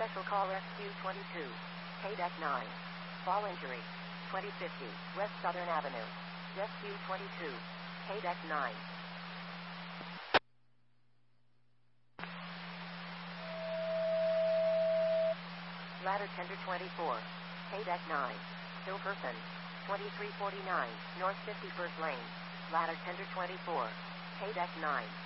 Special call SQ-22. KDEC 9. Fall injury. 2050 West Southern Avenue. SQ-22. KDEC 9. Ladder Tender 24. KDEC 9. Still person. 2349 North 51st Lane. Ladder Tender 24. KDEC 9.